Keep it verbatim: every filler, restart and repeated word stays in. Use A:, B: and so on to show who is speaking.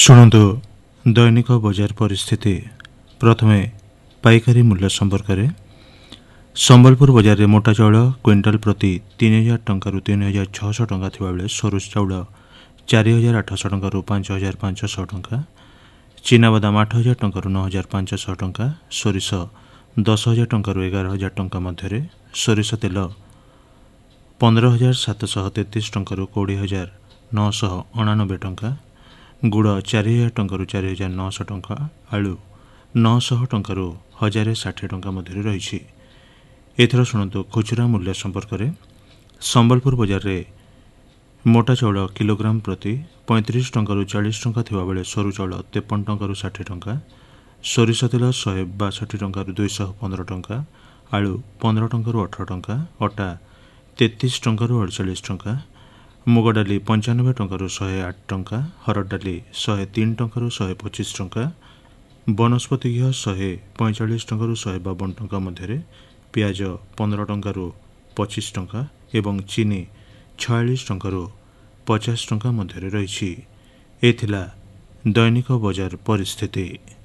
A: शुणु दैनिक बजार परिस्थिति। प्रथमे पाइकारी मूल्य संपर्क में संबलपुर बजार में मोटा चाउल क्विंटाल प्रति तीन हजार टंकार तीन हजार छःश टंका थिबा बेले सरू चाउल चार हजार आठश टंकार पांच हजार पांचश टंका, चीनाबादाम आठ हजार टंकार नौ हजार पांचश टंका, सोरिष दस हजार टंकार एगार हजार टंका मध्य, सोरिष तेल पंद्रह हजार सातश तेतीस टंकार कोड़े हजार नौश अणानबे टंका, गुड़ चार हजार टंकार चार हजार नौश टंका, आलू नौश टंकार हजार षाठी टंका मध्य रही। एथर शुणु खुचरा मूल्य संपर्क में संबलपुर बजार में मोटा चाउल किलोग्राम प्रति पैंतीस टंकार चालीस टंका थिबा बेले सरू चाउल तेपन टंकार षाठी टंका, सोरिष तेल शहे बासठी टंकार दुईश पंद्रह टंका, आलू पंद्रह टंकार अठर टंका, अटा तेतीस टंकार अड़चाश टंका, मुग डाली पंचानबे टंकार शहे आठ टंका, हरड़ डाली शहे तीन टंकार शहे पचिश टंका, वनस्पति घी शहे पैंचाश टंकार शहे बावन टंका मध्य, पियाज पंद्रह टंकार पचिश टंका एवं चीनी छयालीस टंकार पचास टंका मध्य रही। दैनिक बजार परिस्थिति।